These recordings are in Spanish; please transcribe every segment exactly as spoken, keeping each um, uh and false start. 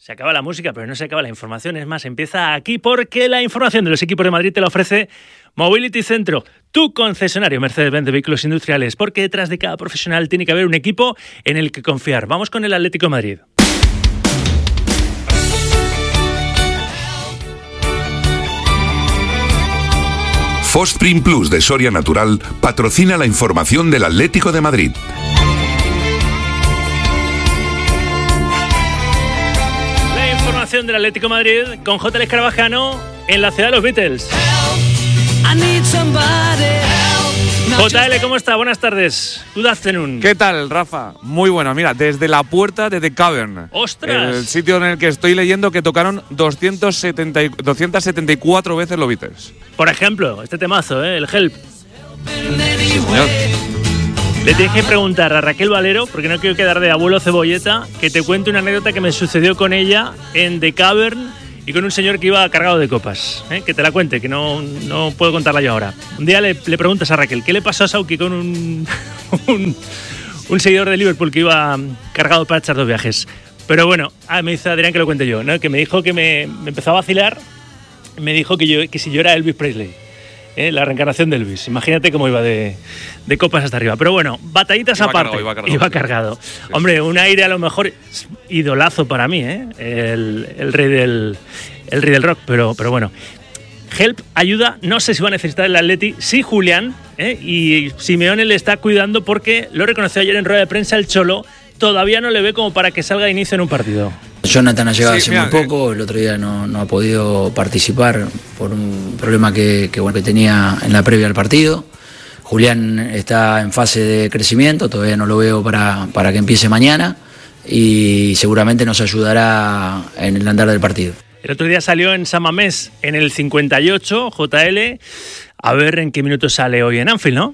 Se acaba la música, pero no se acaba la información. Es más, empieza aquí porque la información de los equipos de Madrid te la ofrece Mobility Centro, tu concesionario Mercedes-Benz de vehículos industriales, porque detrás de cada profesional tiene que haber un equipo en el que confiar. Vamos con el Atlético de Madrid. Fostprim Plus de Soria Natural patrocina la información del Atlético de Madrid. Del Atlético de Madrid con J L Carvajano en la ciudad de los Beatles. J L, ¿cómo está? Buenas tardes. Good afternoon. ¿Qué tal, Rafa? Muy bueno. Mira, desde la puerta de The Cavern. ¡Ostras! El sitio en el que estoy leyendo que tocaron doscientos setenta, doscientos setenta y cuatro veces los Beatles. Por ejemplo, este temazo, ¿eh? El Help. Sí, señor. Le tienes que preguntar a Raquel Valero, porque no quiero quedar de abuelo cebolleta, que te cuente una anécdota que me sucedió con ella en The Cavern y con un señor que iba cargado de copas. ¿eh? Que te la cuente, que no, no puedo contarla yo ahora. Un día le, le preguntas a Raquel, ¿qué le pasó a Sauki con un, un, un seguidor de Liverpool que iba cargado para echar dos viajes? Pero bueno, ah, me dice Adrián que lo cuente yo, ¿no? Que me dijo que me, me empezó a vacilar, me dijo que, yo, que si yo era Elvis Presley. ¿Eh? La reencarnación de Elvis. Imagínate cómo iba de, de copas hasta arriba. Pero bueno, batallitas iba aparte. Cargado, iba cargado. Iba cargado. Sí, sí. Hombre, un aire a lo mejor idolazo para mí, ¿eh? El, el, rey del, el rey del rock. Pero, pero bueno. Help ayuda, no sé si va a necesitar el Atleti. Sí, Julián. ¿eh? Y Simeone le está cuidando porque lo reconoció ayer en rueda de prensa el Cholo. Todavía no le ve como para que salga de inicio en un partido. Jonathan ha llegado sí, hace mira, muy poco, el otro día no, no ha podido participar por un problema que, que, bueno, que tenía en la previa al partido. Julián está en fase de crecimiento, todavía no lo veo para, para que empiece mañana y seguramente nos ayudará en el andar del partido. El otro día salió en San Mamés en el cincuenta y ocho, J L, a ver en qué minuto sale hoy en Anfield, ¿no?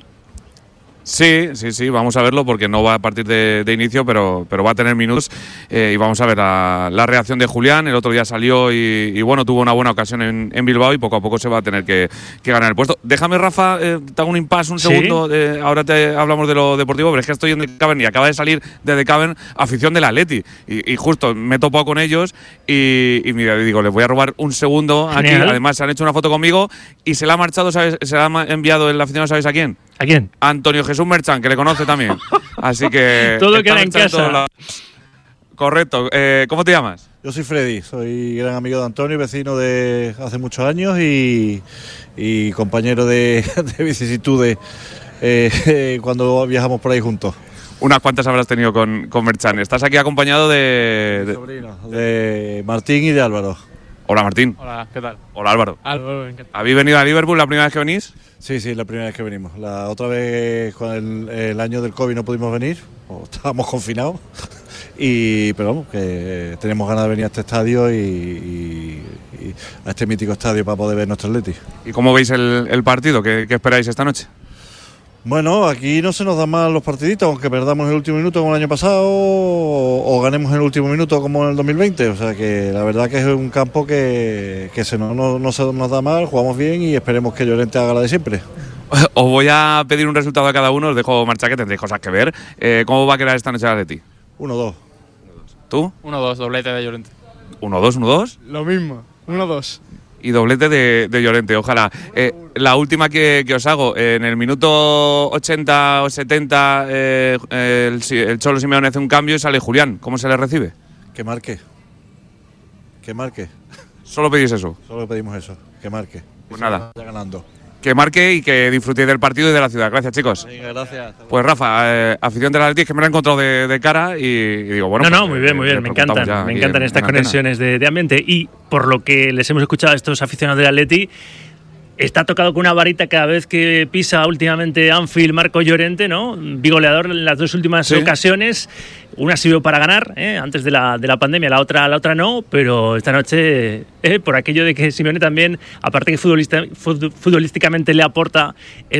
Sí, sí, sí, vamos a verlo porque no va a partir de, de inicio, pero, pero va a tener minutos eh, y vamos a ver la, la reacción de Julián. El otro día salió y, y bueno, tuvo una buena ocasión en, en Bilbao y poco a poco se va a tener que, que ganar el puesto. Déjame, Rafa, eh, te hago un impasse un ¿Sí? segundo, eh, ahora te hablamos de lo deportivo, pero es que estoy en The Cavern y acaba de salir de The Cavern afición del Atleti y, y justo me he topado con ellos y, y mira, digo, les voy a robar un segundo aquí. Genial. Además se han hecho una foto conmigo y se la ha marchado, ¿sabes? Se la ha enviado el aficionado, ¿sabéis a quién? ¿A quién? Antonio Jesús Merchan, que le conoce también. Así que... Todo queda en casa. La... Correcto. Eh, ¿Cómo te llamas? Yo soy Freddy, soy gran amigo de Antonio, vecino de hace muchos años y, y compañero de, de vicisitudes eh, cuando viajamos por ahí juntos. Unas cuantas habrás tenido con, con Merchan. Estás aquí acompañado de... de... sobrino, de Martín y de Álvaro. Hola, Martín. Hola, ¿qué tal? Hola, Álvaro. Álvaro, encantado. ¿Habéis venido a Liverpool la primera vez que venís? Sí, sí, la primera vez que venimos. La otra vez con el, el año del COVID no pudimos venir, o estábamos confinados, y, pero vamos, que tenemos ganas de venir a este estadio y, y, y a este mítico estadio para poder ver nuestro Atleti. ¿Y cómo veis el, el partido? ¿Qué, ¿Qué esperáis esta noche? Bueno, aquí no se nos dan mal los partiditos, aunque perdamos en el último minuto como el año pasado o, o ganemos en el último minuto como en el dos mil veinte. O sea que la verdad que es un campo que, que se no, no, no se nos da mal, jugamos bien y esperemos que Llorente haga la de siempre. Os voy a pedir un resultado a cada uno, os dejo marchar que tendréis cosas que ver. Eh, ¿Cómo va a quedar esta noche el Atleti? uno dos. ¿Tú? uno dos, doblete de Llorente. ¿uno dos, uno dos? Lo mismo, uno dos. Y doblete de, de Llorente, ojalá. Eh, la última que, que os hago, eh, en el minuto ochenta o setenta eh, el, el Cholo Simeone hace un cambio y sale Julián. ¿Cómo se le recibe? Que marque. Que marque. Solo pedís eso. Solo pedimos eso, que marque. Pues nada. Vaya ganando. Que marque y que disfrutéis del partido y de la ciudad. Gracias, chicos. Venga, gracias. Pues Rafa, eh, afición del Atleti, que me lo he encontrado de, de cara y, y digo, bueno. No, no, pues, muy bien, muy bien. Me encantan, me encantan estas conexiones de, de ambiente. Y por lo que les hemos escuchado a estos aficionados del Atleti, está tocado con una varita cada vez que pisa últimamente Anfield Marco Llorente, ¿no? Bigoleador en las dos últimas ¿Sí? ocasiones. Una sirvió para ganar, ¿eh? antes de la, de la pandemia, la otra, la otra no, pero esta noche, eh, por aquello de que Simeone también, aparte que futbolista, futbolísticamente le aporta, es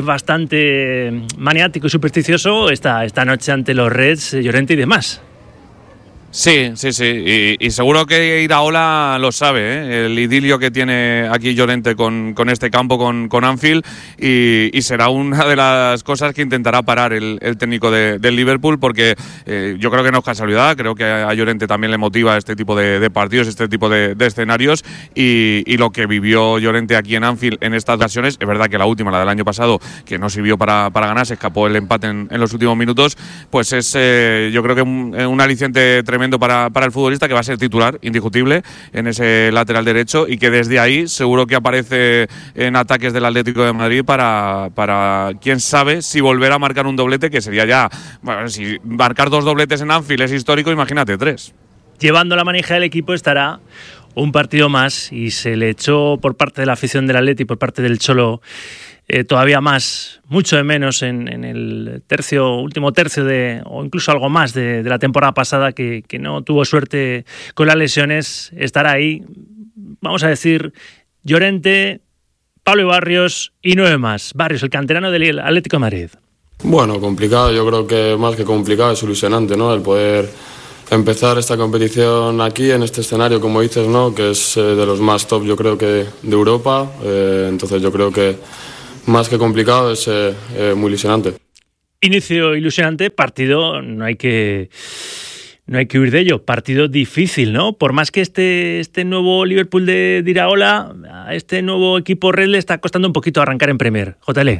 bastante maniático y supersticioso, esta, esta noche ante los Reds, Llorente y demás. Sí, sí, sí, y, y seguro que Iraola lo sabe, ¿eh? El idilio que tiene aquí Llorente con, con este campo, con, con Anfield, y, y será una de las cosas que intentará parar el, el técnico de, del Liverpool, porque eh, yo creo que no es casualidad, creo que a Llorente también le motiva este tipo de, de partidos, este tipo de, de escenarios, y, y lo que vivió Llorente aquí en Anfield en estas ocasiones, es verdad que la última, la del año pasado, que no sirvió para, para ganar, se escapó el empate en, en los últimos minutos, pues es eh, yo creo que un, un aliciente tremendo Para, para el futbolista, que va a ser titular indiscutible en ese lateral derecho, y que desde ahí seguro que aparece en ataques del Atlético de Madrid para, para quién sabe si volver a marcar un doblete, que sería ya, bueno, si marcar dos dobletes en Anfield es histórico, imagínate tres. Llevando la manija del equipo estará un partido más, y se le echó por parte de la afición del Atleti, por parte del Cholo, Eh, todavía más, mucho de menos en, en el tercio, último tercio de, o incluso algo más de, de la temporada pasada, que, que no tuvo suerte con las lesiones. Estará ahí, vamos a decir, Llorente, Pablo Barrios y nueve más. Barrios, el canterano del Atlético de Madrid. Bueno, complicado, yo creo que más que complicado es ilusionante, ¿no? El poder empezar esta competición aquí, en este escenario, como dices, ¿no? Que es eh, de los más top, yo creo que de Europa. Eh, entonces yo creo que más que complicado, es eh, eh, muy ilusionante. Inicio ilusionante, partido, no hay que no hay que huir de ello, partido difícil, ¿no? Por más que este, este nuevo Liverpool de, de Iraola, a este nuevo equipo Red le está costando un poquito arrancar en Premier. J L.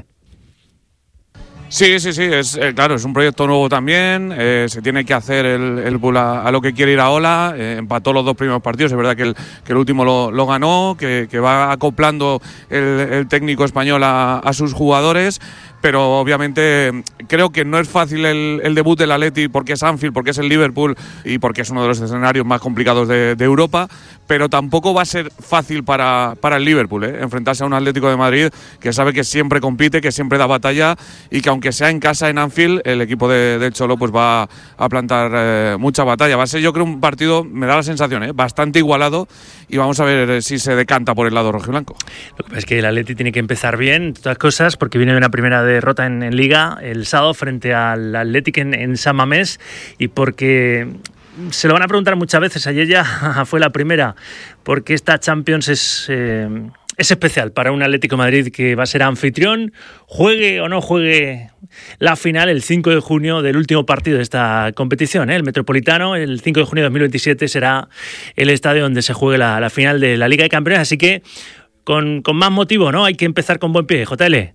Sí, sí, sí, es eh, claro, es un proyecto nuevo también, eh, se tiene que hacer el, el bull a, a lo que quiere Iraola, eh, empató los dos primeros partidos, es verdad que el, que el último lo, lo ganó, que, que va acoplando el, el técnico español a, a sus jugadores, pero obviamente creo que no es fácil el, el debut del Atleti, porque es Anfield, porque es el Liverpool y porque es uno de los escenarios más complicados de, de Europa, pero tampoco va a ser fácil para, para el Liverpool, ¿eh? Enfrentarse a un Atlético de Madrid que sabe que siempre compite, que siempre da batalla, y que aunque sea en casa en Anfield, el equipo de, de Cholo pues va a plantar eh, mucha batalla. Va a ser, yo creo, un partido, me da la sensación, ¿eh? bastante igualado, y vamos a ver si se decanta por el lado rojiblanco. Lo que pasa es que el Atleti tiene que empezar bien, todas cosas, porque viene de una primera derrota en, en Liga el sábado frente al Athletic en, en San Mamés, y porque se lo van a preguntar muchas veces, ayer ya fue la primera, porque esta Champions es, eh, es especial para un Atlético de Madrid que va a ser anfitrión, juegue o no juegue la final el cinco de junio del último partido de esta competición, ¿eh? El Metropolitano, el cinco de junio de dos mil veintisiete será el estadio donde se juegue la, la final de la Liga de Campeones, así que con, con más motivo, ¿no? Hay que empezar con buen pie, J L.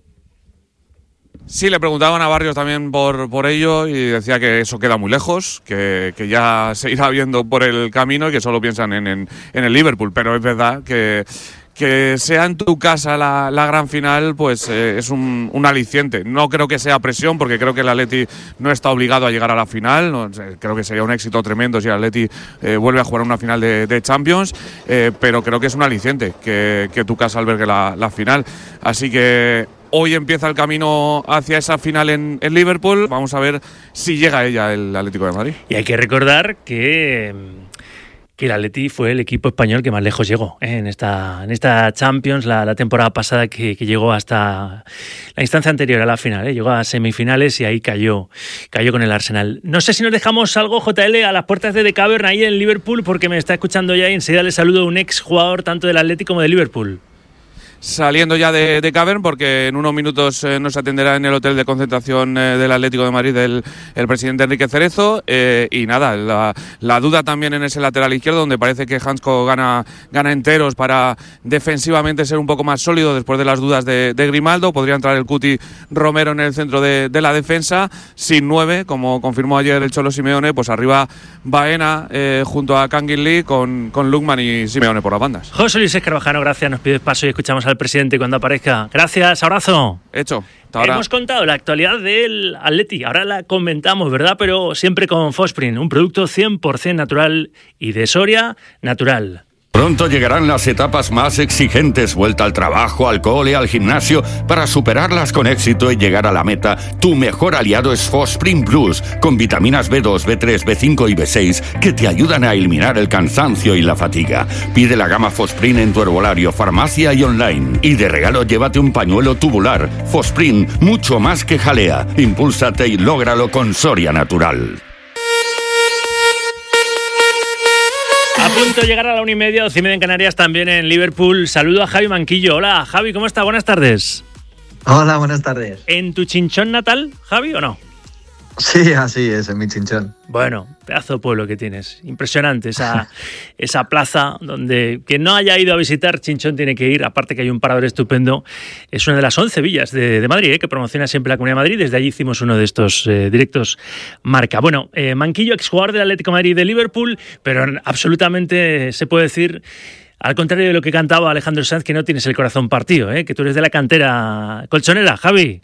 Sí, le preguntaban a Barrios también por, por ello, y decía que eso queda muy lejos, que, que ya se irá viendo por el camino y que solo piensan en, en, en el Liverpool, pero es verdad que que sea en tu casa la, la gran final, pues eh, es un, un aliciente. No creo que sea presión, porque creo que el Atleti no está obligado a llegar a la final. No, creo que sería un éxito tremendo si el Atleti eh, vuelve a jugar una final de, de Champions, eh, pero creo que es un aliciente que, que tu casa albergue la, la final. Así que hoy empieza el camino hacia esa final en, en Liverpool. Vamos a ver si llega a ella el Atlético de Madrid. Y hay que recordar que que el Atleti fue el equipo español que más lejos llegó ¿eh? en esta en esta Champions, la, la temporada pasada, que, que llegó hasta la instancia anterior a la final, ¿eh? Llegó a semifinales y ahí cayó cayó con el Arsenal. No sé si nos dejamos algo, J L, a las puertas de The Cavern ahí en Liverpool, porque me está escuchando ya y enseguida le saludo a un ex jugador tanto del Atleti como del Liverpool. Saliendo ya de, de Cavern, porque en unos minutos eh, nos atenderá en el hotel de concentración eh, del Atlético de Madrid el, el presidente Enrique Cerezo, eh, y nada, la, la duda también en ese lateral izquierdo, donde parece que Hansko gana, gana enteros para defensivamente ser un poco más sólido después de las dudas de, de Grimaldo. Podría entrar el Cuti Romero en el centro de, de la defensa, sin nueve, como confirmó ayer el Cholo Simeone, pues arriba Baena eh, junto a Kangin Lee con, con Lukman y Simeone por las bandas. José Luis Escarabajano, gracias, nos pides paso y escuchamos al presidente cuando aparezca. Gracias, abrazo. Hecho. Hasta ahora. Hemos contado la actualidad del Atleti, ahora la comentamos, ¿verdad? Pero siempre con Fosprin, un producto cien por ciento natural y de Soria natural. Pronto llegarán las etapas más exigentes, vuelta al trabajo, al cole, al gimnasio. Para superarlas con éxito y llegar a la meta, tu mejor aliado es Fosprin Plus, con vitaminas B dos, B tres, B cinco y B seis que te ayudan a eliminar el cansancio y la fatiga. Pide la gama Fosprin en tu herbolario, farmacia y online. Y de regalo llévate un pañuelo tubular. Fosprin, mucho más que jalea. Impúlsate y lógralo con Soria Natural. punto de llegar a la una y media, doce y media en Canarias, también en Liverpool. Saludo a Javi Manquillo. Hola, Javi, ¿cómo está? Buenas tardes. Hola, buenas tardes. ¿En tu chinchón natal, Javi, o no? Sí, así es, en mi chinchón. Bueno, pedazo de pueblo que tienes. Impresionante esa, esa plaza donde quien no haya ido a visitar Chinchón tiene que ir. Aparte que hay un parador estupendo. Es una de las once villas de, de Madrid, ¿eh? Que promociona siempre la Comunidad de Madrid. Desde allí hicimos uno de estos eh, directos marca. Bueno, eh, Manquillo, exjugador del Atlético de Madrid y de Liverpool, pero absolutamente se puede decir, al contrario de lo que cantaba Alejandro Sanz, que no tienes el corazón partido, ¿eh? Que tú eres de la cantera colchonera, Javi.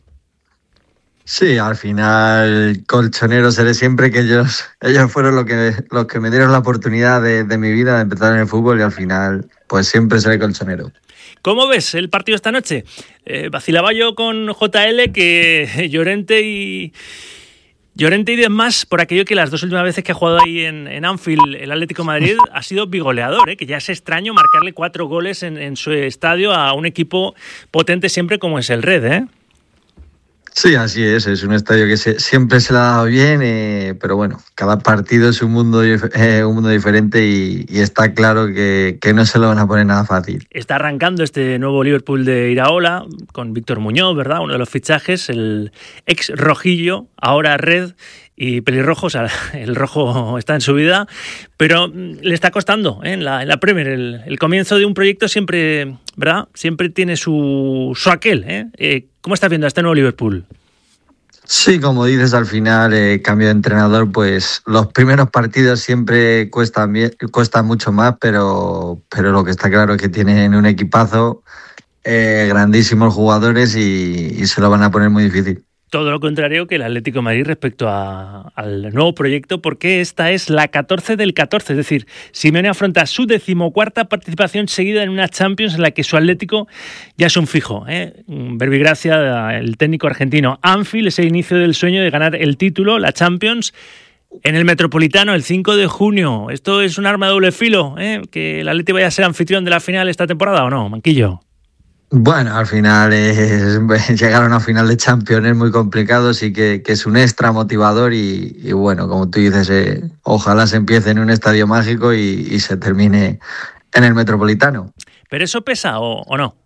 Sí, al final colchonero seré siempre, que ellos ellos fueron los que, los que me dieron la oportunidad de, de mi vida de empezar en el fútbol y al final pues siempre seré colchonero. ¿Cómo ves el partido esta noche? Eh, vacilaba yo con J L que Llorente y... Llorente y demás, por aquello que las dos últimas veces que ha jugado ahí en, en Anfield el Atlético de Madrid ha sido bigoleador, ¿eh? Que ya es extraño marcarle cuatro goles en, en su estadio a un equipo potente siempre como es el Red, ¿eh? Sí, así es, es un estadio que se, siempre se le ha dado bien, eh, pero bueno, cada partido es un mundo, eh, un mundo diferente y, y está claro que, que no se lo van a poner nada fácil. Está arrancando este nuevo Liverpool de Iraola con Víctor Muñoz, ¿verdad? Uno de los fichajes, el ex rojillo, ahora red y pelirrojo, o sea, el rojo está en su vida, pero le está costando, ¿eh? en, la, en la Premier. El, el comienzo de un proyecto siempre, ¿verdad? Siempre tiene su, su aquel, ¿eh? Eh, ¿Cómo estás viendo a este nuevo Liverpool? Sí, como dices, al final, eh, cambio de entrenador, pues los primeros partidos siempre cuestan, bien, cuestan mucho más, pero, pero lo que está claro es que tienen un equipazo, eh, grandísimos jugadores y, y se lo van a poner muy difícil. Todo lo contrario que el Atlético de Madrid respecto a, al nuevo proyecto, porque esta es la catorce del catorce, es decir, Simeone afronta su decimocuarta participación seguida en una Champions en la que su Atlético ya es un fijo, ¿eh? Verbigracia, el técnico argentino. Anfield es el inicio del sueño de ganar el título, la Champions, en el Metropolitano el cinco de junio. ¿Esto es un arma de doble filo, ¿eh? ¿Que el Atlético vaya a ser anfitrión de la final esta temporada o no, Manquillo? Bueno, al final es, llegar a una final de Champions es muy complicado, sí que, que es un extra motivador y, y bueno, como tú dices, eh, ojalá se empiece en un estadio mágico y, y se termine en el Metropolitano. ¿Pero eso pesa o, o no?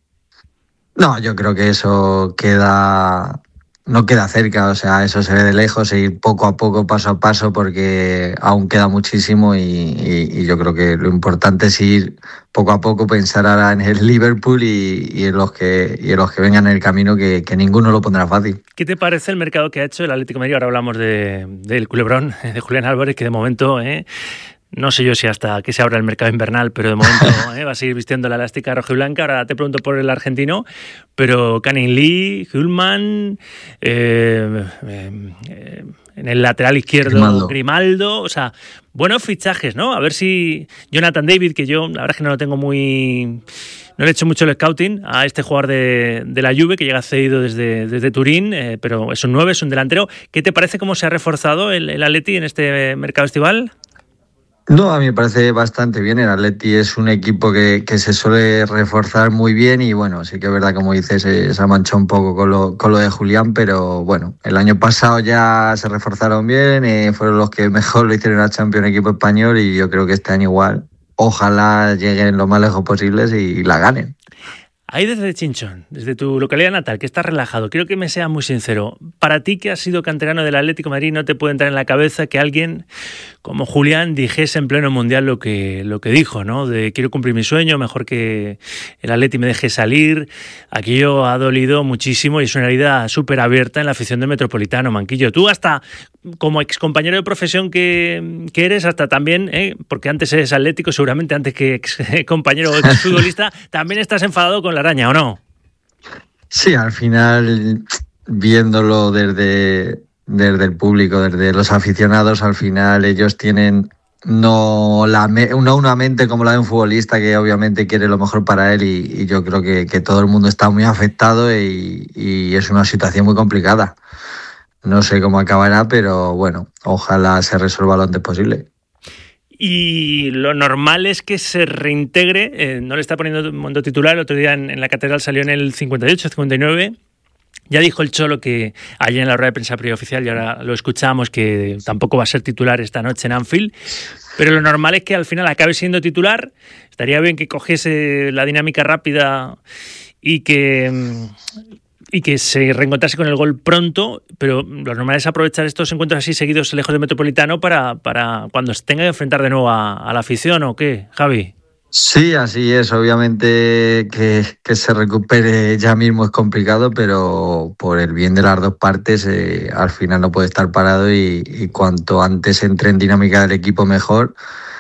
No, yo creo que eso queda... no queda cerca, o sea, eso se ve de lejos, e ir poco a poco, paso a paso, porque aún queda muchísimo y, y, y yo creo que lo importante es ir poco a poco, pensar ahora en el Liverpool y, y, en, los que, y en los que vengan en el camino, que, que ninguno lo pondrá fácil. ¿Qué te parece el mercado que ha hecho el Atlético de Madrid? Ahora hablamos de, del culebrón de Julián Álvarez, que de momento... ¿eh? No sé yo si hasta que se abra el mercado invernal, pero de momento ¿eh? va a seguir vistiendo la elástica roja y blanca. Ahora te pregunto por el argentino, pero Canning Lee, Hülman, eh, eh, en el lateral izquierdo Grimaldo. Grimaldo, o sea, buenos fichajes, ¿no? A ver si Jonathan David, que yo la verdad es que no lo tengo muy... No le he hecho mucho el scouting a este jugador de, de la Juve que llega cedido desde, desde Turín, eh, pero es un nueve, es un delantero. ¿Qué te parece cómo se ha reforzado el, el Atleti en este mercado estival? No, a mí me parece bastante bien. El Atleti es un equipo que, que se suele reforzar muy bien y bueno, sí que es verdad, como dices, eh, se ha manchado un poco con lo, con lo de Julián, pero bueno, el año pasado ya se reforzaron bien, eh, fueron los que mejor lo hicieron en la Champions, equipo español, y yo creo que este año igual, ojalá lleguen lo más lejos posibles y la ganen. Ahí desde Chinchón, desde tu localidad natal, que estás relajado, quiero que me seas muy sincero. Para ti, que has sido canterano del Atlético de Madrid, no te puede entrar en la cabeza que alguien como Julián dijese en pleno mundial lo que, lo que dijo, ¿no? De quiero cumplir mi sueño, mejor que el Atleti me deje salir. Aquello ha dolido muchísimo y es una herida súper abierta en la afición del Metropolitano, Manquillo. Tú hasta como excompañero de profesión que, que eres, hasta también, ¿eh? Porque antes eres atlético, seguramente antes que ex compañero o ex futbolista, también estás enfadado con la araña, ¿o no? Sí, al final, viéndolo desde, desde el público, desde los aficionados, al final ellos tienen no, la, no una mente como la de un futbolista que obviamente quiere lo mejor para él y, y yo creo que, que todo el mundo está muy afectado y, y es una situación muy complicada. No sé cómo acabará, pero bueno, ojalá se resuelva lo antes posible. Y lo normal es que se reintegre, eh, no le está poniendo un mundo titular, el otro día en, en la Catedral salió en el cincuenta y ocho, cincuenta y nueve, Ya dijo el Cholo que ayer en la rueda de prensa preoficial, y ahora lo escuchamos, que tampoco va a ser titular esta noche en Anfield, pero lo normal es que al final acabe siendo titular. Estaría bien que cogiese la dinámica rápida y que, y que se reencontrase con el gol pronto, pero lo normal es aprovechar estos encuentros así seguidos lejos del Metropolitano para, para cuando se tenga que enfrentar de nuevo a, a la afición, ¿o qué, Javi? Sí, así es. Obviamente que, que se recupere ya mismo es complicado, pero por el bien de las dos partes eh, al final no puede estar parado y, y cuanto antes entre en dinámica del equipo mejor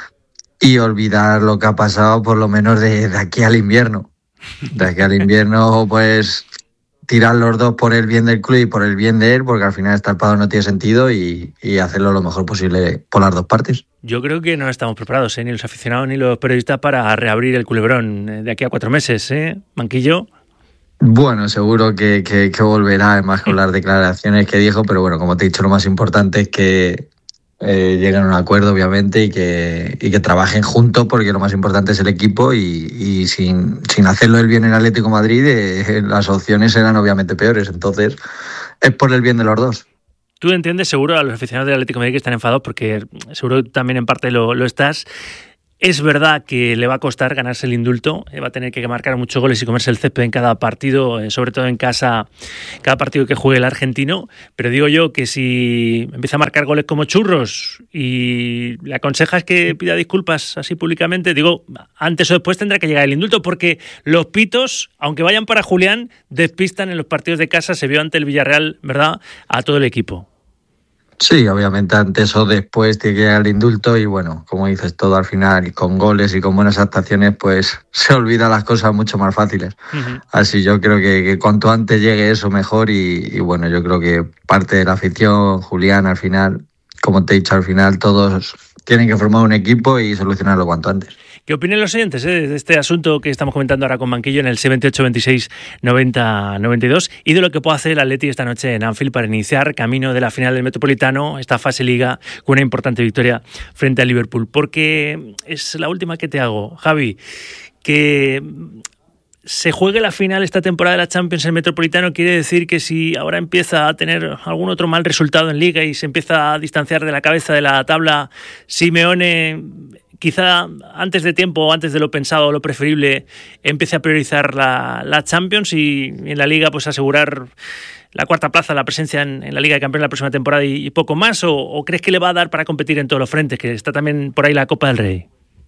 y olvidar lo que ha pasado por lo menos de, de aquí al invierno. De aquí al invierno pues tirar los dos por el bien del club y por el bien de él, porque al final estar parado no tiene sentido y, y hacerlo lo mejor posible por las dos partes. Yo creo que no estamos preparados, ¿eh? Ni los aficionados ni los periodistas para reabrir el culebrón de aquí a cuatro meses, ¿eh? Manquillo. Bueno, seguro que, que, que volverá, además con las declaraciones que dijo, pero bueno, como te he dicho, lo más importante es que eh, lleguen a un acuerdo, obviamente, y que, y que trabajen juntos, porque lo más importante es el equipo y, y sin, sin hacerlo el bien en Atlético de Madrid, eh, las opciones eran obviamente peores. Entonces, es por el bien de los dos. Tú entiendes seguro a los aficionados del Atlético de Madrid que están enfadados, porque seguro que también en parte lo, lo estás. Es verdad que le va a costar ganarse el indulto, va a tener que marcar muchos goles y comerse el césped en cada partido, sobre todo en casa, cada partido que juegue el argentino, pero digo yo que si empieza a marcar goles como churros y le aconsejas que pida disculpas así públicamente, digo, antes o después tendrá que llegar el indulto, porque los pitos, aunque vayan para Julián, despistan en los partidos de casa. Se vio ante el Villarreal, ¿verdad?, a todo el equipo. Sí, obviamente antes o después tiene que llegar el indulto y bueno, como dices, todo al final y con goles y con buenas actuaciones pues se olvidan las cosas mucho más fáciles. Uh-huh. Así yo creo que, que cuanto antes llegue eso mejor y, y bueno, yo creo que parte de la afición, Julián, al final, como te he dicho, al final todos tienen que formar un equipo y solucionarlo cuanto antes. ¿Qué opinan los oyentes eh, de este asunto que estamos comentando ahora con Manquillo en el seis veintiocho veintiséis noventa noventa y dos y de lo que puede hacer el Atleti esta noche en Anfield para iniciar camino de la final del Metropolitano, esta fase Liga, con una importante victoria frente al Liverpool? Porque es la última que te hago, Javi, que se juegue la final esta temporada de la Champions en el Metropolitano quiere decir que si ahora empieza a tener algún otro mal resultado en Liga y se empieza a distanciar de la cabeza de la tabla, Simeone, quizá antes de tiempo o antes de lo pensado o lo preferible, empiece a priorizar la, la Champions y en la Liga pues asegurar la cuarta plaza, la presencia en, en la Liga de Campeones la próxima temporada y, y poco más, o, o crees que le va a dar para competir en todos los frentes, que está también por ahí la Copa del Rey?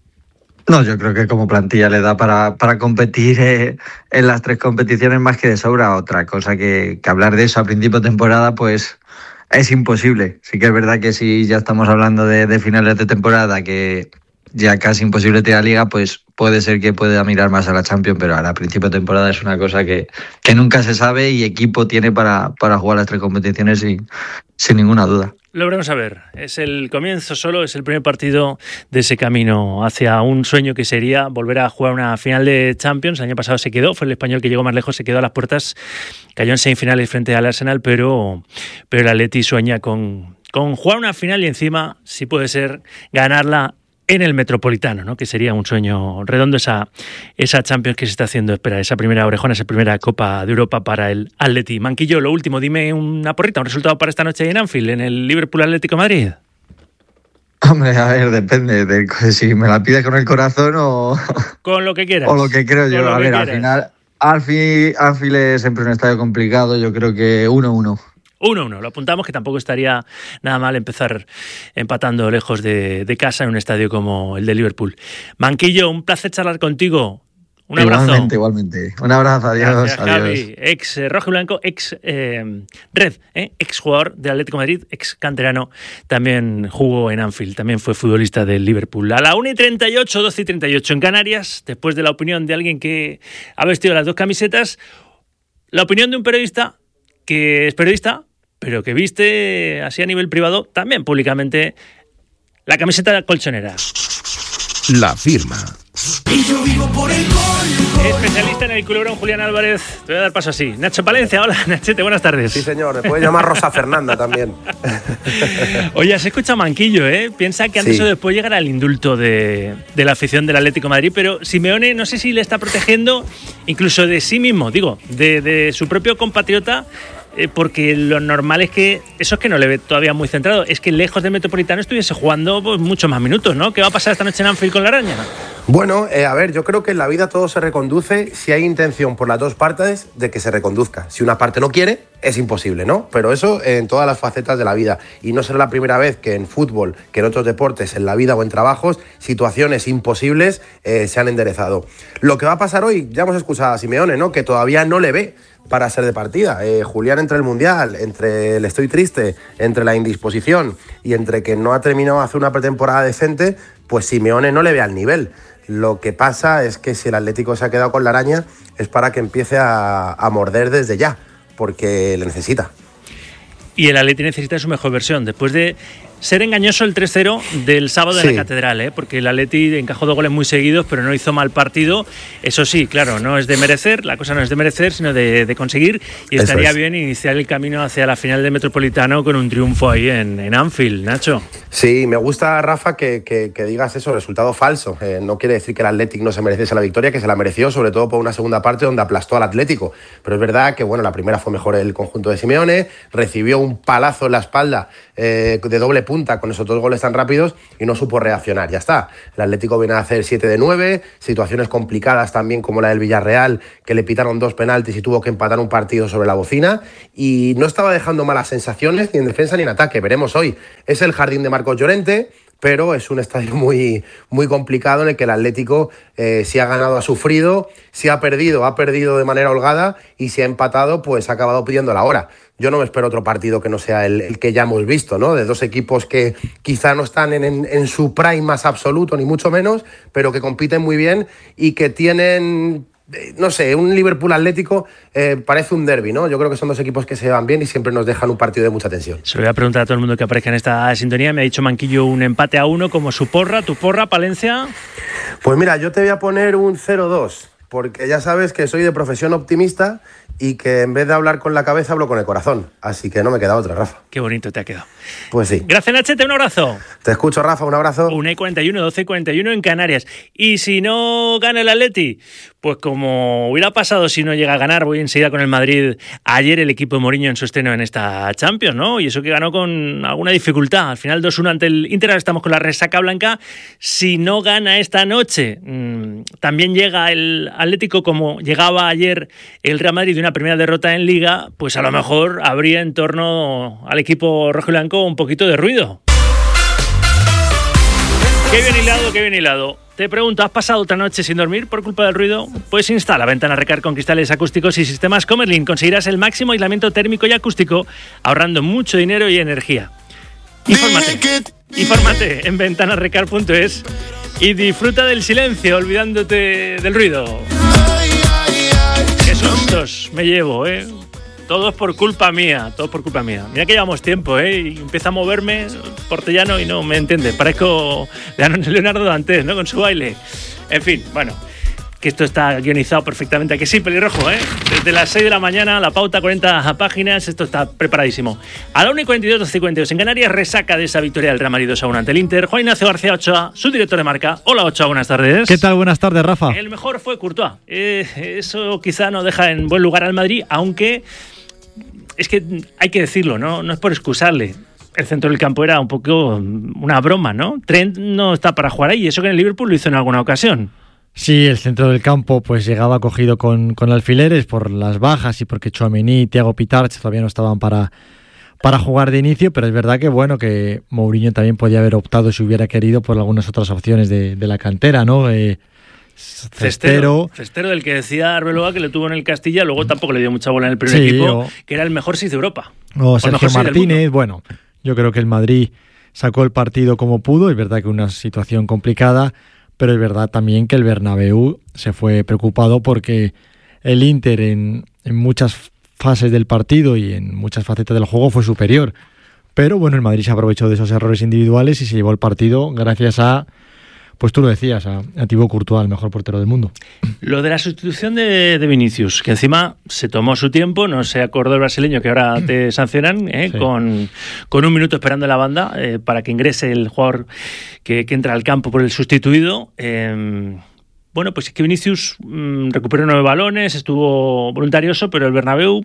No, yo creo que como plantilla le da para, para competir eh, en las tres competiciones más que de sobra. Otra cosa que, que hablar de eso a principio de temporada pues es imposible. Sí que es verdad que si ya estamos hablando de, de finales de temporada, que ya casi imposible tirar Liga, pues puede ser que pueda mirar más a la Champions, pero ahora a principio de temporada es una cosa que, que nunca se sabe y equipo tiene para, para jugar las tres competiciones sin, sin ninguna duda. Lo veremos a ver. Es el comienzo solo, es el primer partido de ese camino hacia un sueño que sería volver a jugar una final de Champions. El año pasado se quedó, fue el Español que llegó más lejos, se quedó a las puertas, cayó en semifinales frente al Arsenal, pero, pero el Atleti sueña con, con jugar una final y encima, si puede ser, ganarla en el Metropolitano, ¿no? Que sería un sueño redondo esa, esa Champions que se está haciendo esperar, esa primera orejona, esa primera Copa de Europa para el Atleti. Manquillo, lo último, dime una porrita, un resultado para esta noche en Anfield, en el Liverpool Atlético de Madrid. Hombre, a ver, depende de si me la pides con el corazón o con lo que quieras. O lo que creo yo. A ver, quieras. Al final, Anfield, Anfield es siempre un estadio complicado, yo creo que uno uno. uno uno, lo apuntamos, que tampoco estaría nada mal empezar empatando lejos de, de casa en un estadio como el de Liverpool. Manquillo, un placer charlar contigo. Un abrazo. Igualmente, igualmente. Un abrazo, adiós. Gracias, adiós. Javi, ex eh, rojo y blanco, ex eh, red, eh, ex jugador del Atlético de Madrid, ex canterano, también jugó en Anfield, también fue futbolista del Liverpool. A la una y treinta y ocho, doce y treinta y ocho en Canarias, después de la opinión de alguien que ha vestido las dos camisetas, la opinión de un periodista que es periodista, pero que viste así a nivel privado, también públicamente, la camiseta colchonera. La firma. Y yo vivo por el gol, gol. Especialista en el culebrón, Julián Álvarez. Te voy a dar paso así. Nacho Palencia, hola, Nachete, buenas tardes. Sí, señor, me puede llamar Rosa Fernanda también. Oye, se escucha Manquillo, ¿eh? Piensa que antes sí o después llegará el indulto de, de la afición del Atlético de Madrid, pero Simeone no sé si le está protegiendo incluso de sí mismo, digo, de, de su propio compatriota, eh, porque lo normal es que, eso es que no le ve todavía muy centrado, es que lejos del Metropolitano estuviese jugando pues, muchos más minutos, ¿no? ¿Qué va a pasar esta noche en Anfield con la Araña? Bueno, eh, a ver, yo creo que en la vida todo se reconduce si hay intención por las dos partes de que se reconduzca. Si una parte no quiere, es imposible, ¿no? Pero eso en todas las facetas de la vida. Y no será la primera vez que en fútbol, que en otros deportes, en la vida o en trabajos, situaciones imposibles eh, se han enderezado. Lo que va a pasar hoy, ya hemos escuchado a Simeone, ¿no? Que todavía no le ve para ser de partida. Eh, Julián, entre el Mundial, entre el estoy triste, entre la indisposición y entre que no ha terminado de hacer una pretemporada decente, pues Simeone no le ve al nivel. Lo que pasa es que si el Atlético se ha quedado con la Araña es para que empiece a, a morder desde ya, porque le necesita. Y el Atleti necesita su mejor versión, después de ser engañoso el tres cero del sábado sí. en la Catedral, ¿eh? Porque el Atleti encajó dos goles muy seguidos, pero no hizo mal partido. Eso sí, claro, no es de merecer, la cosa no es de merecer, sino de, de conseguir. Y Eso estaría es. bien iniciar el camino hacia la final del Metropolitano con un triunfo ahí en, en Anfield, Nacho. Sí, me gusta, Rafa, que, que, que digas eso, resultado falso. Eh, no quiere decir que el Atlético no se mereciese la victoria, que se la mereció, sobre todo por una segunda parte donde aplastó al Atlético. Pero es verdad que, bueno, la primera fue mejor el conjunto de Simeone, recibió un palazo en la espalda eh, de doble punta con esos dos goles tan rápidos y no supo reaccionar. Ya está. El Atlético viene a hacer siete de nueve, situaciones complicadas también como la del Villarreal, que le pitaron dos penaltis y tuvo que empatar un partido sobre la bocina, y no estaba dejando malas sensaciones ni en defensa ni en ataque. Veremos hoy. Es el jardín de Marcos Llorente, pero es un estadio muy, muy complicado en el que el Atlético, eh, si ha ganado, ha sufrido, si ha perdido, ha perdido de manera holgada, y si ha empatado, pues ha acabado pidiendo la hora. Yo no me espero otro partido que no sea el, el que ya hemos visto, ¿no? De dos equipos que quizá no están en, en, en su prime más absoluto, ni mucho menos, pero que compiten muy bien y que tienen... No sé, un Liverpool Atlético eh, parece un derbi, ¿no? Yo creo que son dos equipos que se van bien y siempre nos dejan un partido de mucha tensión. Se lo voy a preguntar a todo el mundo que aparezca en esta sintonía. Me ha dicho Manquillo un empate a uno como su porra. ¿Tu porra, Palencia? Pues mira, yo te voy a poner un cero dos, porque ya sabes que soy de profesión optimista y que en vez de hablar con la cabeza hablo con el corazón. Así que no me queda otra, Rafa. Qué bonito te ha quedado. Pues sí. Gracias, Nachete, un abrazo. Te escucho, Rafa, un abrazo. una y cuarenta y uno, doce y cuarenta y uno en Canarias. Y si no gana el Atleti, pues como hubiera pasado si no llega a ganar, voy enseguida con el Madrid. Ayer el equipo de Mourinho en su estreno en esta Champions, ¿no? Y eso que ganó con alguna dificultad. Al final dos uno ante el Inter, ahora estamos con la resaca blanca. Si no gana esta noche, mmm, también llega el Atlético como llegaba ayer el Real Madrid de una primera derrota en Liga, pues a lo mejor habría en torno al equipo rojo y blanco un poquito de ruido. Qué bien hilado, qué bien hilado. Te pregunto, ¿has pasado otra noche sin dormir por culpa del ruido? Pues instala Ventana Recar con cristales acústicos y sistemas Comerlin. Conseguirás el máximo aislamiento térmico y acústico, ahorrando mucho dinero y energía. Infórmate, infórmate en ventana recar punto es y disfruta del silencio, olvidándote del ruido. Qué sustos me llevo, ¿eh? Todo es por culpa mía, todo por culpa mía. Mira que llevamos tiempo, ¿eh? Y empieza a moverme portellano y no me entiende. Parezco Leonardo Dantes, ¿no? Con su baile. En fin, bueno, que esto está guionizado perfectamente. Que sí, pelirrojo, ¿eh? Desde las seis de la mañana, la pauta, cuarenta páginas, esto está preparadísimo. A la una y cuarenta y dos, doce y cuarenta y dos en Canarias, resaca de esa victoria del Real Madrid dos a uno ante el Inter. Juan Ignacio García Ochoa, su director de marca. Hola, Ochoa, buenas tardes. ¿Qué tal? Buenas tardes, Rafa. El mejor fue Courtois. Eh, eso quizá no deja en buen lugar al Madrid, aunque... Es que hay que decirlo, ¿no? No es por excusarle. El centro del campo era un poco una broma, ¿no? Trent no está para jugar ahí, eso que en el Liverpool lo hizo en alguna ocasión. Sí, el centro del campo pues llegaba cogido con, con alfileres por las bajas y porque Tchouaméni y Thiago Pitarch todavía no estaban para, para jugar de inicio, pero es verdad que bueno, que Mourinho también podía haber optado, si hubiera querido, por algunas otras opciones de, de la cantera, ¿no? Eh, Cestero, Cestero del que decía Arbeloa que le tuvo en el Castilla, luego tampoco le dio mucha bola en el primer sí, equipo, o, que era el mejor seis de Europa. O, o Sergio Martínez, bueno, yo creo que el Madrid sacó el partido como pudo, es verdad que una situación complicada, pero es verdad también que el Bernabéu se fue preocupado porque el Inter en, en muchas fases del partido y en muchas facetas del juego fue superior. Pero bueno, el Madrid se aprovechó de esos errores individuales y se llevó el partido gracias a... Pues tú lo decías, a, a Thibaut Courtois, el mejor portero del mundo. Lo de la sustitución de, de Vinicius, que encima se tomó su tiempo, no se acordó el brasileño que ahora te sancionan, ¿eh? sí. con, con un minuto esperando en la banda eh, para que ingrese el jugador que, que entra al campo por el sustituido. Eh, bueno, pues es que Vinicius mmm, recuperó nueve balones, estuvo voluntarioso, pero el Bernabéu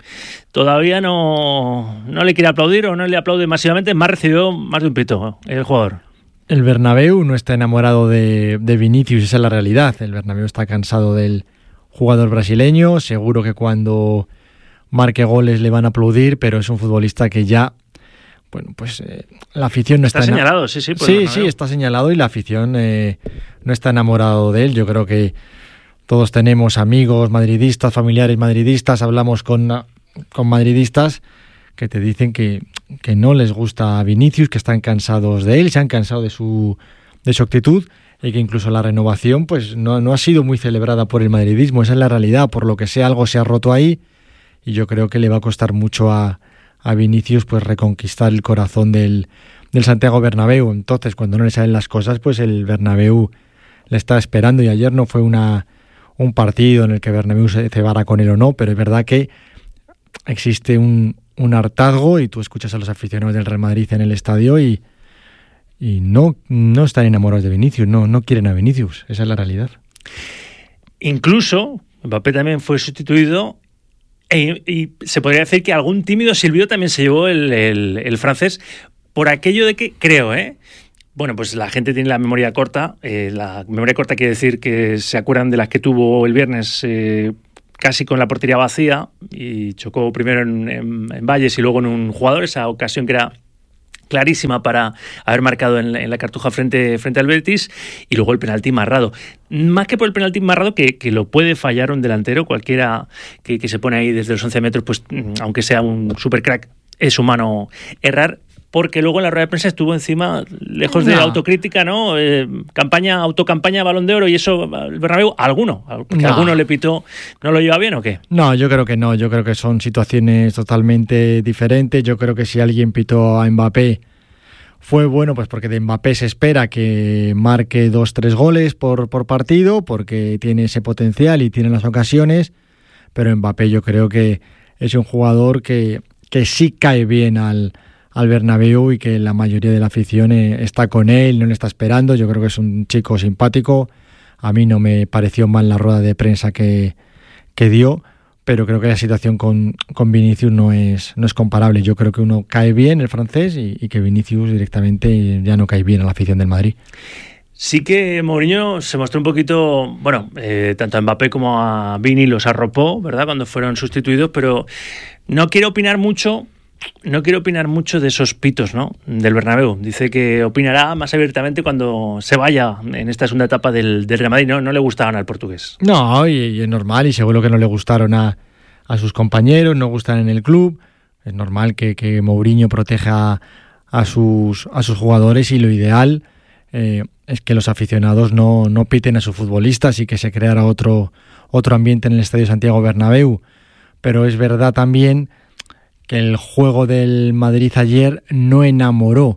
todavía no, no le quiere aplaudir o no le aplaude masivamente, más recibió más de un pito el jugador. El Bernabéu no está enamorado de, de Vinicius, esa es la realidad. El Bernabéu está cansado del jugador brasileño, seguro que cuando marque goles le van a aplaudir, pero es un futbolista que ya, bueno, pues eh, la afición no está... Está señalado, sí, sí. Sí, sí, está señalado y la afición eh, no está enamorado de él. Yo creo que todos tenemos amigos madridistas, familiares madridistas, hablamos con, con madridistas que te dicen que, que no les gusta a Vinicius, que están cansados de él, se han cansado de su, de su actitud y que incluso la renovación pues no, no ha sido muy celebrada por el madridismo. Esa es la realidad, por lo que sea, algo se ha roto ahí y yo creo que le va a costar mucho a, a Vinicius pues reconquistar el corazón del, del Santiago Bernabéu. Entonces, cuando no le salen las cosas, pues el Bernabéu le está esperando y ayer no fue una un partido en el que Bernabéu se cebara con él o no, pero es verdad que existe un, un hartazgo y tú escuchas a los aficionados del Real Madrid en el estadio y, y no, no están enamorados de Vinicius, no, no quieren a Vinicius, esa es la realidad. Incluso Mbappé también fue sustituido e, y se podría decir que algún tímido silbido también se llevó el, el, el francés por aquello de que, creo, ¿eh? Bueno, pues la gente tiene la memoria corta. Eh, la memoria corta quiere decir que se acuerdan de las que tuvo el viernes eh, casi con la portería vacía y chocó primero en, en, en Valles y luego en un jugador. Esa ocasión que era clarísima para haber marcado en la, en la Cartuja frente, frente al Betis y luego el penalti marrado. Más que por el penalti marrado, que, que lo puede fallar un delantero, cualquiera que, que se pone ahí desde los once metros, pues aunque sea un supercrack, es humano errar. Porque luego en la rueda de prensa estuvo encima, lejos de no. autocrítica, ¿no? Eh, campaña, autocampaña, Balón de Oro y eso, el Bernabéu, alguno, que no. alguno le pitó, ¿no lo lleva bien o qué? No, yo creo que no, yo creo que son situaciones totalmente diferentes. Yo creo que si alguien pitó a Mbappé fue bueno, pues porque de Mbappé se espera que marque dos, tres goles por, por partido, porque tiene ese potencial y tiene las ocasiones, pero Mbappé yo creo que es un jugador que, que sí cae bien al al Bernabéu y que la mayoría de la afición está con él, no le está esperando. Yo creo que es un chico simpático. A mí no me pareció mal la rueda de prensa que, que dio, pero creo que la situación con, con Vinicius no es, no es comparable. Yo creo que uno cae bien, el francés, y, y que Vinicius directamente ya no cae bien a la afición del Madrid. Sí que Mourinho se mostró un poquito, bueno, eh, tanto a Mbappé como a Vini los arropó, ¿verdad?, cuando fueron sustituidos, pero no quiero opinar mucho No quiero opinar mucho de esos pitos, ¿no?, del Bernabéu. Dice que opinará más abiertamente cuando se vaya en esta segunda etapa del, del Real Madrid. No, no le gustaban al portugués. No, y, y es normal, y seguro que no le gustaron a, a sus compañeros, no gustan en el club. Es normal que, que Mourinho proteja a sus, a sus jugadores y lo ideal eh, es que los aficionados no, no piten a sus futbolistas y que se creara otro, otro ambiente en el Estadio Santiago Bernabéu. Pero es verdad también que el juego del Madrid ayer no enamoró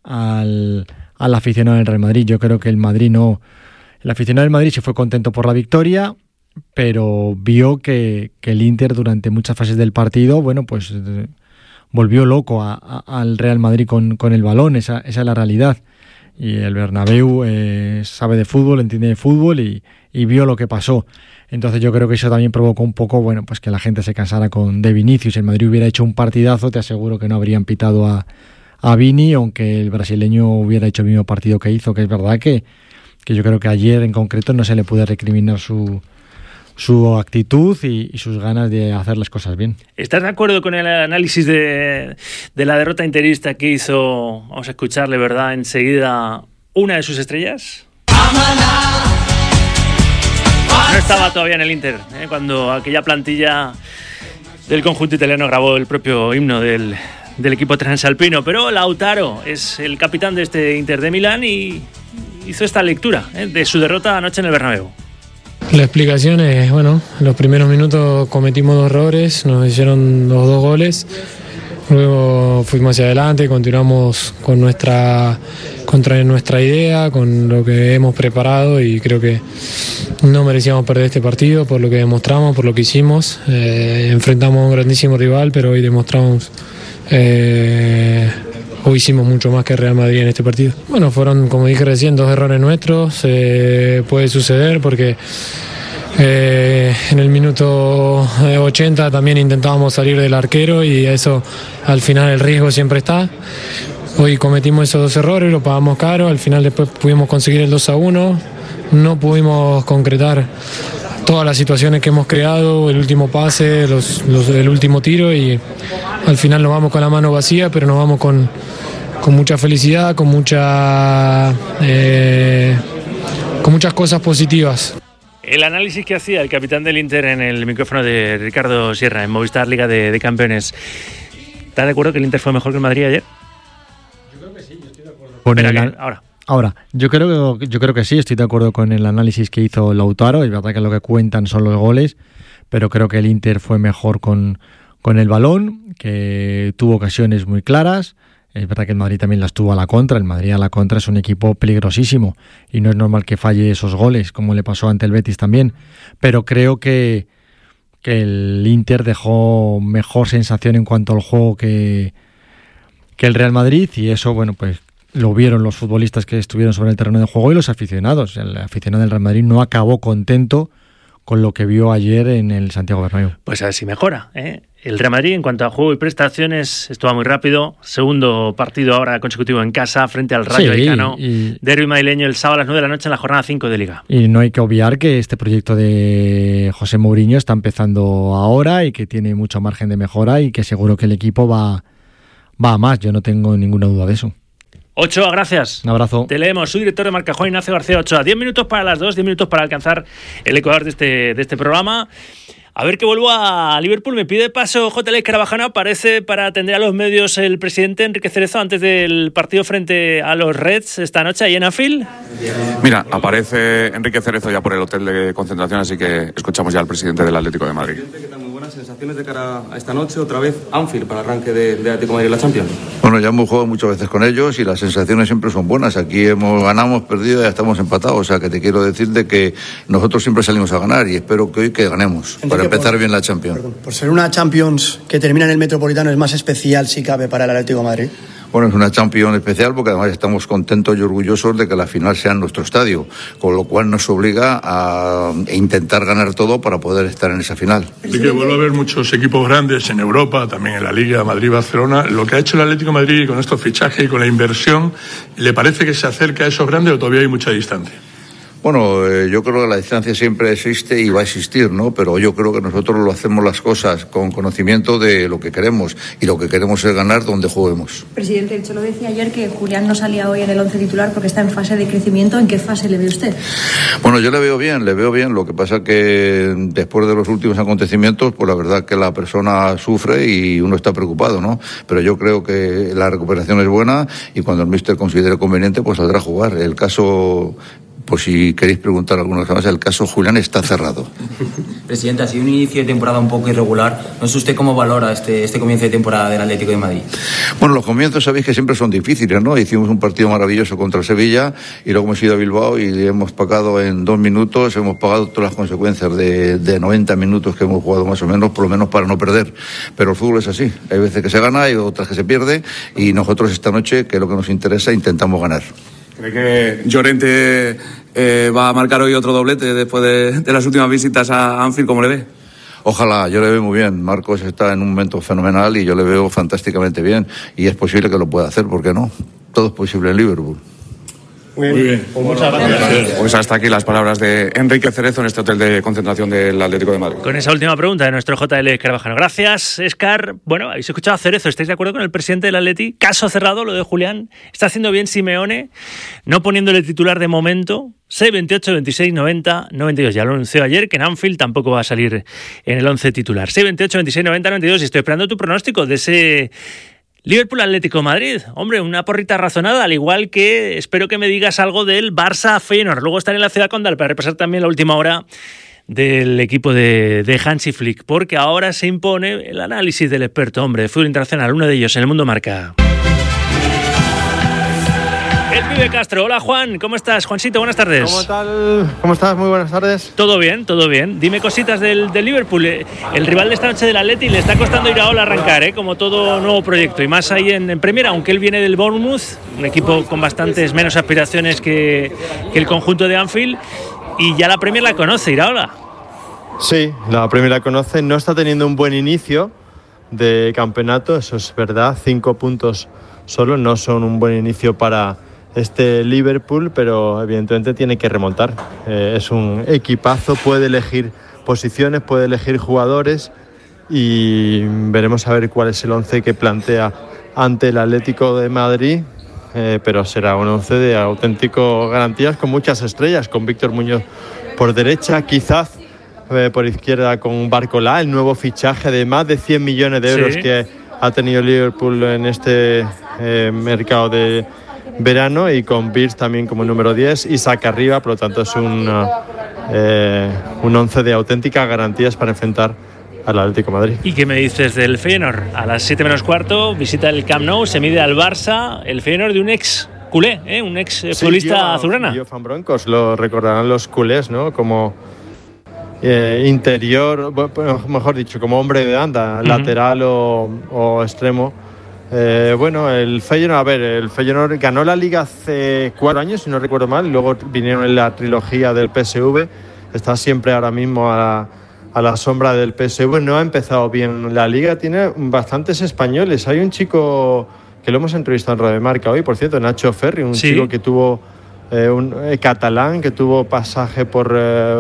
al, al aficionado del Real Madrid. Yo creo que el Madrid no... El aficionado del Madrid se fue contento por la victoria, pero vio que, que el Inter durante muchas fases del partido, bueno, pues eh, volvió loco a, a, al Real Madrid con, con el balón. Esa, esa es la realidad. Y el Bernabéu eh, sabe de fútbol, entiende de fútbol y, y vio lo que pasó. Entonces yo creo que eso también provocó un poco, bueno, pues que la gente se cansara con de Vinicius. Si el Madrid hubiera hecho un partidazo, te aseguro que no habrían pitado a, a Vini, aunque el brasileño hubiera hecho el mismo partido que hizo, que es verdad que, que yo creo que ayer en concreto no se le puede recriminar su, su actitud y, y sus ganas de hacer las cosas bien. ¿Estás de acuerdo con el análisis de, de la derrota interista que hizo, vamos a escucharle, verdad, enseguida, una de sus estrellas? No estaba todavía en el Inter, ¿eh? cuando aquella plantilla del conjunto italiano grabó el propio himno del, del equipo transalpino, pero Lautaro es el capitán de este Inter de Milán y hizo esta lectura ¿eh? de su derrota anoche en el Bernabéu. La explicación es, bueno, en los primeros minutos cometimos dos errores, nos hicieron los dos goles, luego fuimos hacia adelante, continuamos con nuestra, contra nuestra idea, con lo que hemos preparado y creo que no merecíamos perder este partido por lo que demostramos, por lo que hicimos. Eh, enfrentamos a un grandísimo rival, pero hoy demostramos, eh, hoy hicimos mucho más que Real Madrid en este partido. Bueno, fueron, como dije recién, dos errores nuestros, eh, puede suceder porque Eh, en el minuto ochenta también intentábamos salir del arquero y eso al final el riesgo siempre está. Hoy cometimos esos dos errores, lo pagamos caro, al final después pudimos conseguir el dos a uno, no pudimos concretar todas las situaciones que hemos creado, el último pase, los, los, el último tiro y al final nos vamos con la mano vacía, pero nos vamos con, con mucha felicidad, con, mucha, eh, con muchas cosas positivas. El análisis que hacía el capitán del Inter en el micrófono de Ricardo Sierra en Movistar Liga de, de Campeones. ¿Estás de acuerdo que el Inter fue mejor que el Madrid ayer? Yo creo que sí, yo estoy de acuerdo. Con el, que, ahora. Ahora, yo creo, yo creo que sí, estoy de acuerdo con el análisis que hizo Lautaro. Es verdad que lo que cuentan son los goles, pero creo que el Inter fue mejor con, con el balón, que tuvo ocasiones muy claras. Es verdad que el Madrid también las tuvo a la contra. El Madrid a la contra es un equipo peligrosísimo y no es normal que falle esos goles, como le pasó ante el Betis también. Pero creo que, que el Inter dejó mejor sensación en cuanto al juego que, que el Real Madrid, y eso, bueno, pues lo vieron los futbolistas que estuvieron sobre el terreno de juego y los aficionados. El aficionado del Real Madrid no acabó contento con lo que vio ayer en el Santiago Bernabéu. Pues a ver si mejora, ¿eh? El Real Madrid, en cuanto a juego y prestaciones, esto va muy rápido. Segundo partido ahora consecutivo en casa frente al Rayo Vallecano. Sí, derbi madrileño el sábado a las nueve de la noche en la jornada cinco de Liga. Y no hay que obviar que este proyecto de José Mourinho está empezando ahora y que tiene mucho margen de mejora y que seguro que el equipo va, va a más. Yo no tengo ninguna duda de eso. Ochoa, gracias. Un abrazo. Te leemos. Su director de marca, Juan Ignacio García Ochoa. Diez minutos para las dos, diez minutos para alcanzar el ecuador de este, de este programa. A ver que vuelvo a Liverpool. Me pide paso J L Carvajal. Aparece para atender a los medios el presidente Enrique Cerezo antes del partido frente a los Reds esta noche ahí en Anfield. Mira, aparece Enrique Cerezo ya por el hotel de concentración, así que escuchamos ya al presidente del Atlético de Madrid. ¿Qué tal? Muy buenas sensaciones de cara a esta noche, otra vez Anfield para el arranque de, de Atlético de Madrid en la Champions. Bueno, ya hemos jugado muchas veces con ellos y las sensaciones siempre son buenas. Aquí hemos ganado, hemos perdido y ya estamos empatados. O sea que te quiero decir de que nosotros siempre salimos a ganar y espero que hoy que ganemos Enrique, para empezar por, bien la Champions. Perdón, por ser una Champions que termina en el Metropolitano es más especial si cabe para el Atlético de Madrid. Bueno, es una Champions especial porque además estamos contentos y orgullosos de que la final sea en nuestro estadio, con lo cual nos obliga a intentar ganar todo para poder estar en esa final. Y que vuelve a haber muchos equipos grandes en Europa, también en la Liga, Madrid-Barcelona. Lo que ha hecho el Atlético de Madrid con estos fichajes y con la inversión, ¿le parece que se acerca a esos grandes o todavía hay mucha distancia? Bueno, eh, yo creo que la distancia siempre existe y va a existir, ¿no? Pero yo creo que nosotros lo hacemos las cosas con conocimiento de lo que queremos y lo que queremos es ganar donde juguemos. Presidente, el Cholo decía ayer que Julián no salía hoy en el once titular porque está en fase de crecimiento. ¿En qué fase le ve usted? Bueno, yo le veo bien, le veo bien. Lo que pasa que después de los últimos acontecimientos, pues la verdad que la persona sufre y uno está preocupado, ¿no? Pero yo creo que la recuperación es buena y cuando el míster considere conveniente, pues saldrá a jugar. El caso... Por si queréis preguntar alguna cosa más, el caso Julián está cerrado. Presidente, ha sido un inicio de temporada un poco irregular. No sé usted cómo valora este, este comienzo de temporada del Atlético de Madrid. Bueno, los comienzos sabéis que siempre son difíciles, ¿no? Hicimos un partido maravilloso contra el Sevilla y luego hemos ido a Bilbao y hemos pagado en dos minutos, hemos pagado todas las consecuencias de, de noventa minutos que hemos jugado más o menos, por lo menos para no perder. Pero el fútbol es así. Hay veces que se gana y otras que se pierde y nosotros esta noche, que es lo que nos interesa, intentamos ganar. ¿Cree que Llorente eh, va a marcar hoy otro doblete después de, de las últimas visitas a Anfield? ¿Cómo le ve? Ojalá, yo le veo muy bien. Marcos está en un momento fenomenal y yo le veo fantásticamente bien y es posible que lo pueda hacer, ¿por qué no? Todo es posible en Liverpool. Muy bien. Muy bien. Pues muchas gracias. Pues hasta aquí las palabras de Enrique Cerezo en este hotel de concentración del Atlético de Madrid. Con esa última pregunta de nuestro J L Carvajal. Gracias, Escar. Bueno, habéis escuchado a Cerezo. ¿Estáis de acuerdo con el presidente del Atleti? Caso cerrado, lo de Julián. Está haciendo bien Simeone, no poniéndole titular de momento. seis veintiocho, veintiséis, noventa, noventa y dos. Ya lo anunció ayer que en Anfield tampoco va a salir en el once titular. seis veintiocho, veintiséis, noventa, noventa y dos. Y estoy esperando tu pronóstico de ese Liverpool Atlético Madrid. Hombre, una porrita razonada, al igual que espero que me digas algo del Barça Feyenoord. Luego estaré en la ciudad condal para repasar también la última hora del equipo de, de Hansi Flick, porque ahora se impone el análisis del experto, hombre, de fútbol internacional, uno de ellos en el Mundo Marca. El pibe Castro. Hola, Juan, ¿cómo estás? Juancito, buenas tardes. ¿Cómo tal? ¿Cómo estás? Muy buenas tardes. Todo bien, todo bien. Dime cositas del, del Liverpool. El rival de esta noche del Atleti le está costando ir a Ola arrancar, ¿eh? Como todo nuevo proyecto. Y más ahí en, en Premier, aunque él viene del Bournemouth, un equipo con bastantes menos aspiraciones que, que el conjunto de Anfield. Y ya la Premier la conoce, Iraola. Sí, la Premier la conoce, no está teniendo un buen inicio de campeonato, eso es verdad, cinco puntos solo no son un buen inicio para este Liverpool, pero evidentemente tiene que remontar. Eh, es un equipazo, puede elegir posiciones, puede elegir jugadores y veremos a ver cuál es el once que plantea ante el Atlético de Madrid, eh, pero será un once de auténtico garantías con muchas estrellas, con Víctor Muñoz por derecha, quizás eh, por izquierda con Barcolá, el nuevo fichaje de más de cien millones de euros sí. que ha tenido Liverpool en este eh, mercado de verano, y con Birch también como número diez y saca arriba, por lo tanto es un, eh, un once de auténticas garantías para enfrentar al Atlético de Madrid. ¿Y qué me dices del Feyenoord? A las siete menos cuarto visita el Camp Nou, se mide al Barça, el Feyenoord de un ex culé, ¿eh? un ex sí, futbolista azulgrana. Gio Van Bronckhorst, lo recordarán los culés, ¿no? Como eh, interior, mejor dicho, como hombre de banda, uh-huh. lateral o, o extremo. Eh, bueno, el Feyenoord, a ver, el Feyenoord ganó la Liga hace cuatro años, si no recuerdo mal, luego vinieron en la trilogía del P S V, está siempre ahora mismo a la, a la sombra del P S V, no ha empezado bien la Liga, tiene bastantes españoles, hay un chico que lo hemos entrevistado en Radio Marca hoy, por cierto, Nacho Ferri, un sí. chico que tuvo, eh, un eh, catalán, que tuvo pasaje por,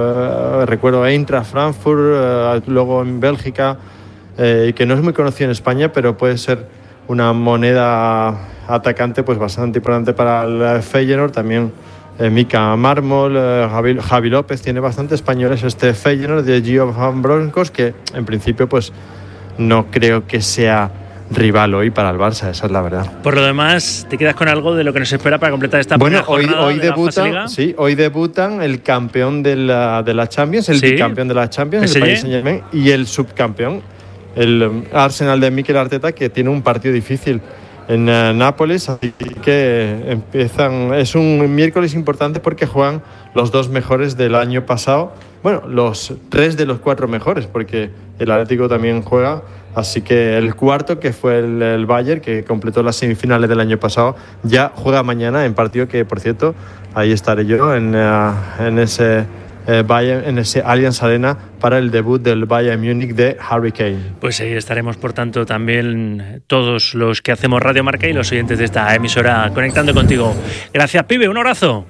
eh, recuerdo, Eintracht Frankfurt, eh, luego en Bélgica, eh, y que no es muy conocido en España, pero puede ser una moneda atacante pues bastante importante para el Feyenoord. También eh, Mika Mármol, eh, Javi, Javi López, tiene bastante españoles este Feyenoord de Gio Van Bronckhorst, que en principio pues no creo que sea rival hoy para el Barça, esa es la verdad. Por lo demás, ¿te quedas con algo de lo que nos espera para completar esta bueno, primera jornada hoy, hoy de debutan, la sí, hoy debutan el campeón de la, de la Champions, el sí. bicampeón de la Champions, el Paris Saint-Germain, y el subcampeón, el Arsenal de Mikel Arteta, que tiene un partido difícil en uh, Nápoles, así que empiezan, es un miércoles importante porque juegan los dos mejores del año pasado, bueno, los tres de los cuatro mejores, porque el Atlético también juega, así que el cuarto, que fue el, el Bayern, que completó las semifinales del año pasado, ya juega mañana en partido que, por cierto, ahí estaré yo en, uh, en ese Eh, Bayern, en ese Allianz Arena para el debut del Bayern Múnich de Harry Kane. Pues ahí estaremos, por tanto, también todos los que hacemos Radio Marca y los oyentes de esta emisora conectando contigo. Gracias, pibe, un abrazo.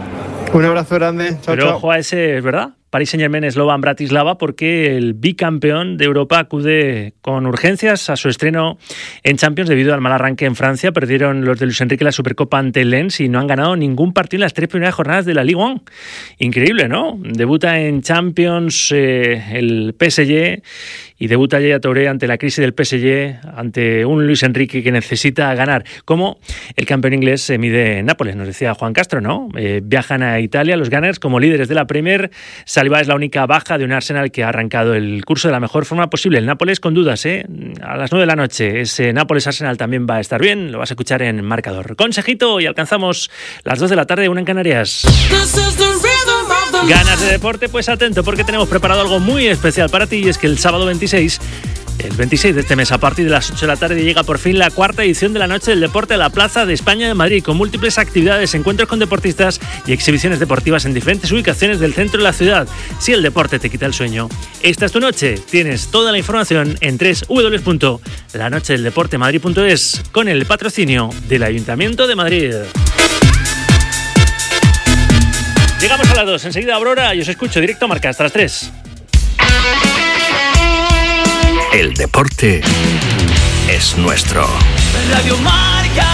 Un abrazo grande. Chao, Pero chao. ojo a ese, es verdad, Paris Saint-Germain Slovan Bratislava, porque el bicampeón de Europa acude con urgencias a su estreno en Champions debido al mal arranque en Francia. Perdieron los de Luis Enrique la Supercopa ante el Lens y no han ganado ningún partido en las tres primeras jornadas de la Ligue uno. Increíble, ¿no? Debuta en Champions eh, el P S G y debuta Yaya Touré ante la crisis del P S G, ante un Luis Enrique que necesita ganar. Como el campeón inglés se mide en Nápoles, nos decía Juan Castro, ¿no? Eh, viajan a Italia los Gunners como líderes de la Premier. Saliba es la única baja de un Arsenal que ha arrancado el curso de la mejor forma posible. El Nápoles con dudas, ¿eh? A las nueve de la noche. Ese Nápoles-Arsenal también va a estar bien. Lo vas a escuchar en Marcador. Consejito, y alcanzamos las dos de la tarde, una en Canarias. ¿Ganas de deporte? Pues atento, porque tenemos preparado algo muy especial para ti, y es que el sábado veintiséis... El veintiséis de este mes, a partir de las ocho de la tarde, llega por fin la cuarta edición de la Noche del Deporte a la Plaza de España de Madrid, con múltiples actividades, encuentros con deportistas y exhibiciones deportivas en diferentes ubicaciones del centro de la ciudad. Si el deporte te quita el sueño, esta es tu noche. Tienes toda la información en doble u doble u doble u punto la noche del deporte madrid punto es, con el patrocinio del Ayuntamiento de Madrid. Llegamos a las dos, enseguida Aurora, y os escucho directo a Marca hasta las tres. El deporte es nuestro. Radio Marca.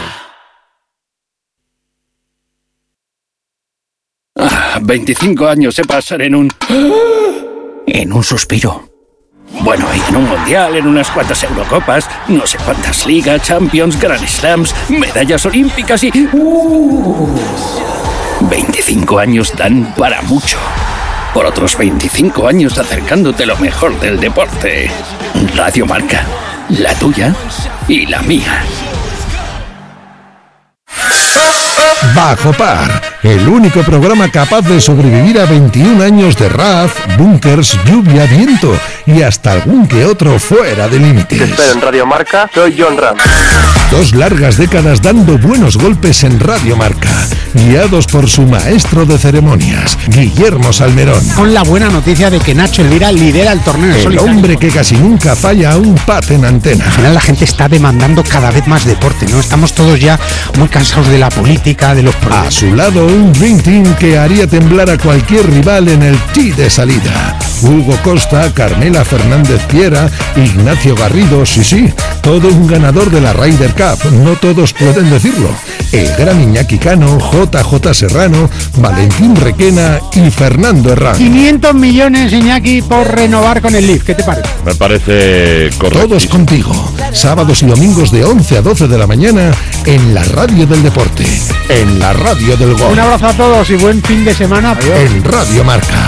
Ah, veinticinco años se pasan en un... En un suspiro. Bueno, y en un mundial, en unas cuantas Eurocopas, no sé cuántas ligas, Champions, Grand Slams, medallas olímpicas y... Uh, veinticinco años dan para mucho. Por otros veinticinco años acercándote lo mejor del deporte. Radio Marca, la tuya y la mía. Bajo Par, el único programa capaz de sobrevivir a veintiún años de R A F, búnkers, lluvia, viento y hasta algún que otro fuera de límites. Te espero en Radio Marca, soy John Ram. Dos largas décadas dando buenos golpes en Radio Marca, guiados por su maestro de ceremonias, Guillermo Salmerón. Con la buena noticia de que Nacho Elvira lidera el torneo. El solitario. hombre que casi nunca falla a un pat en antena. Al final la gente está demandando cada vez más deporte, ¿no? Estamos todos ya muy cansados de la política, de los problemas. A su lado un Dream Team que haría temblar a cualquier rival en el tee de salida. Hugo Costa, Carmela Fernández Piera, Ignacio Garrido, sí, sí, todo un ganador de la Ryder Cup, no todos pueden decirlo. El gran Iñaki Cano, J J Serrano, Valentín Requena y Fernando Herrán. quinientos millones, Iñaki, por renovar con el Leaf, ¿qué te parece? Me parece correcto. Todos contigo, sábados y domingos de once a doce de la mañana en la radio del deporte, en la radio del gol. Un abrazo a todos y buen fin de semana. Adiós. En Radio Marca.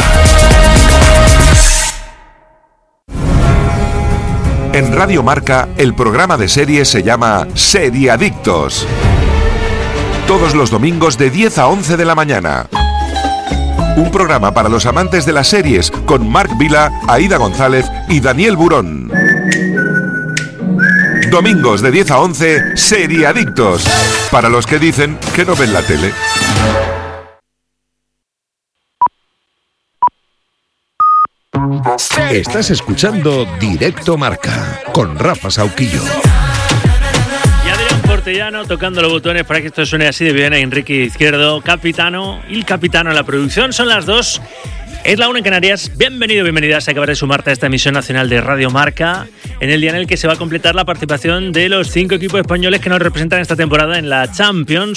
En Radio Marca, el programa de series se llama Seriadictos. Todos los domingos de diez a once de la mañana. Un programa para los amantes de las series con Marc Vila, Aida González y Daniel Burón. Domingos de diez a once, Seriadictos. Para los que dicen que no ven la tele. Estás escuchando Directo Marca con Rafa Sauquillo. Y Adrián Portellano tocando los botones para que esto suene así de bien. Enrique Izquierdo, capitano, y el capitano en la producción. Son las dos. Es la una en Canarias. Bienvenido, bienvenidas. Acaba de sumarte a esta emisión nacional de Radio Marca en el día en el que se va a completar la participación de los cinco equipos españoles que nos representan esta temporada en la Champions.